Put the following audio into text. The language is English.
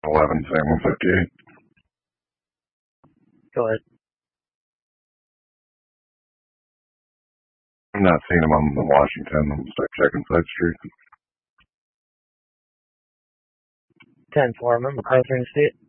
11, same 158. Go ahead. I'm not seeing him on the Washington. I'm start checking side streets. 10-4, I'm on MacArthur Estate.